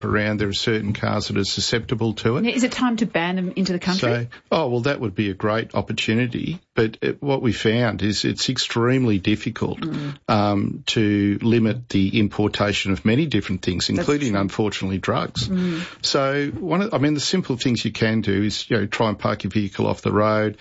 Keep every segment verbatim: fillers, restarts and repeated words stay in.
around. There are certain cars that are susceptible to it. Is it time to ban them into the country? So, oh, well, that would be a great opportunity. But it, what we found is it's extremely difficult mm. um, to limit the importation of many different things, including, unfortunately, drugs. Mm. So, one of, I mean, the simple things you can do is, you know, try and park your vehicle off the road.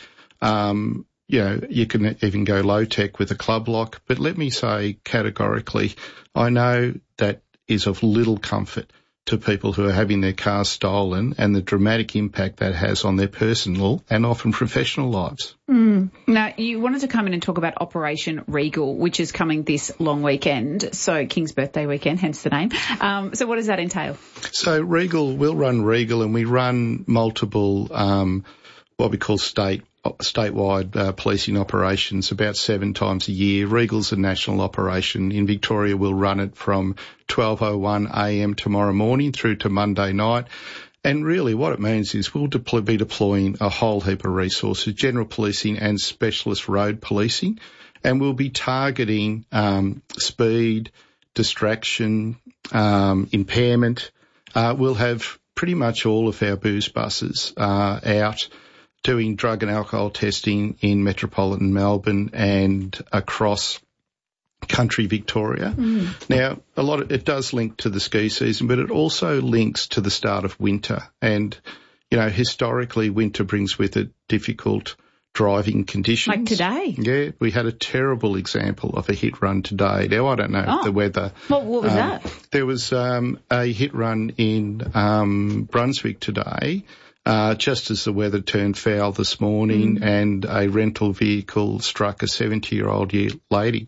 Um, you know, you can even go low-tech with a club lock. But let me say categorically, I know that is of little comfort to people who are having their cars stolen and the dramatic impact that has on their personal and often professional lives. Mm. Now, you wanted to come in and talk about Operation Regal, which is coming this long weekend, so King's birthday weekend, hence the name. Um, so what does that entail? So Regal, we'll run Regal, and we run multiple um, what we call state statewide uh, policing operations about seven times a year. Regal's a national operation. In Victoria, we'll run it from twelve oh one a m tomorrow morning through to Monday night. And really what it means is we'll deploy, be deploying a whole heap of resources, general policing and specialist road policing, and we'll be targeting um, speed, distraction, um, impairment. Uh, we'll have pretty much all of our booze buses uh, out doing drug and alcohol testing in metropolitan Melbourne and across country Victoria. Mm. Now, a lot of it does link to the ski season, but it also links to the start of winter. And, you know, historically, winter brings with it difficult driving conditions. Like today? Yeah, we had a terrible example of a hit run today. Now, I don't know oh. the weather. Well, what was um, that? There was um, a hit run in um, Brunswick today. Uh, just as the weather turned foul this morning mm. and a rental vehicle struck a seventy-year-old lady.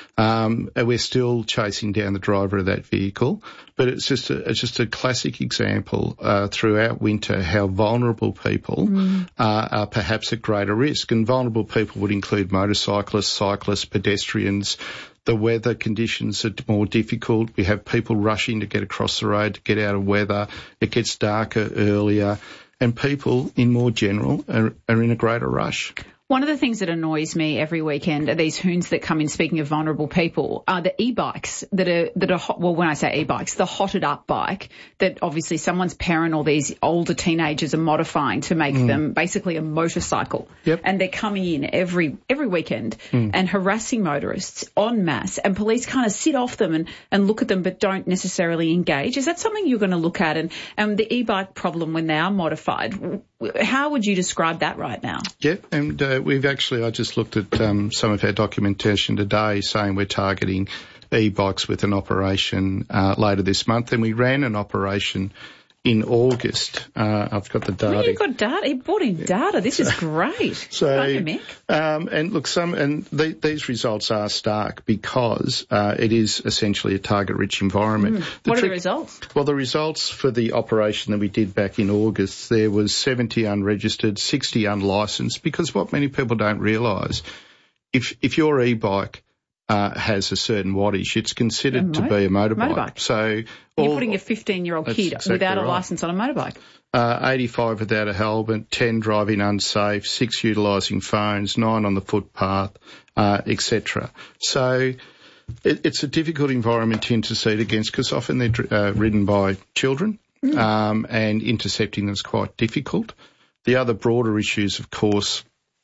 Um, and we're still chasing down the driver of that vehicle, but it's just a, it's just a classic example uh, throughout winter how vulnerable people mm. uh, are perhaps at greater risk. And vulnerable people would include motorcyclists, cyclists, pedestrians. The weather conditions are more difficult. We have people rushing to get across the road to get out of weather. It gets darker earlier. And people, in more general, are, are in a greater rush. One of the things that annoys me every weekend are these hoons that come in, speaking of vulnerable people, are the e-bikes that are, that are hot. Well, when I say e-bikes, the hotted up bike that obviously someone's parent or these older teenagers are modifying to make mm. them basically a motorcycle. Yep. And they're coming in every, every weekend mm. and harassing motorists en masse, and police kind of sit off them and, and look at them but don't necessarily engage. Is that something you're going to look at? And, and the e-bike problem when they are modified, how would you describe that right now? Yeah, and uh, we've actually, I just looked at um, some of our documentation today saying we're targeting e-bikes with an operation uh, later this month, and we ran an operation in August. Uh, I've got the data. Well, you've got data. You brought in data. This so, is great. So, you, Mick. Um, and look, some and the, these results are stark because uh, it is essentially a target-rich environment. Mm. What are the results? Well, the results for the operation that we did back in August, there was seventy unregistered, sixty unlicensed. Because what many people don't realise, if if your e-bike Uh, has a certain wattage, it's considered to be a motorbike. motorbike. So all, you're putting a fifteen-year-old kid exactly without a right. licence on a motorbike. Uh, eighty-five without a helmet, ten driving unsafe, six utilising phones, nine on the footpath, uh, et cetera. So it, it's a difficult environment to intercede against because often they're uh, ridden by children mm. um, and intercepting them is quite difficult. The other broader issues, of course,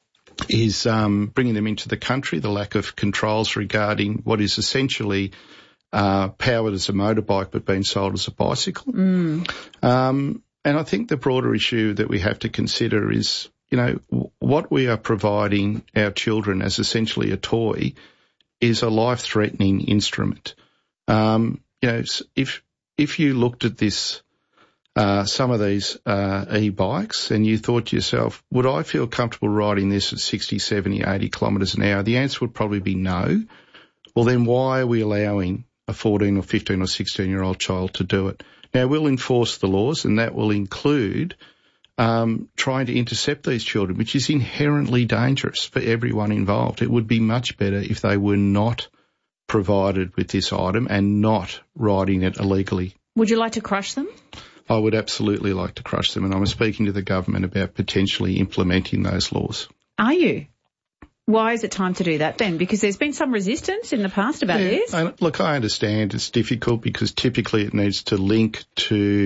is um, bringing them into the country, the lack of controls regarding what is essentially uh, powered as a motorbike but being sold as a bicycle. Mm. Um, and I think the broader issue that we have to consider is, you know, w- what we are providing our children as essentially a toy is a life-threatening instrument. Um, you know, if if you looked at this Uh, some of these uh, e-bikes and you thought to yourself, would I feel comfortable riding this at sixty, seventy, eighty kilometres an hour? The answer would probably be no. Well, then why are we allowing a fourteen or fifteen or sixteen-year-old child to do it? Now, we'll enforce the laws, and that will include um, trying to intercept these children, which is inherently dangerous for everyone involved. It would be much better if they were not provided with this item and not riding it illegally. Would you like to crush them? I would absolutely like to crush them, and I'm speaking to the government about potentially implementing those laws. Are you? Why is it time to do that then? Because there's been some resistance in the past about yeah, this. I, look, I understand it's difficult because typically it needs to link to